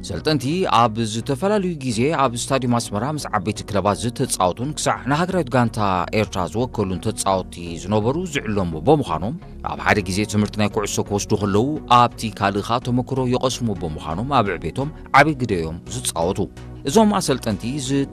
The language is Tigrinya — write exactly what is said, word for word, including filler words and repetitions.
ሰልጠንቲ ኣብ ዝተፈላልዩ ግዜ ኣብ ስታዲየም ኣስመራ ምስ ዓበይቲ ክለባት ዝተጻወቱን ክሳዕ ንሃገራዊት ጋንታ ኤርትራ ዝወከሉን ተጻወቲ ዝነበሩ ዝዕለሙ ብምዃኖም ኣብ ሓደ ግዜ ትምህርቲ ናይ ኩዕሶ ክወስዱ ከለዉ ኣብቲ ካልእኻ ተመክሮ ይቐስሙ ብምዃኖም ኣብ ዕቤቶም ዓብይ ግደ እዮም ዝጻወቱ። እዞም ኣሰልጠንቲ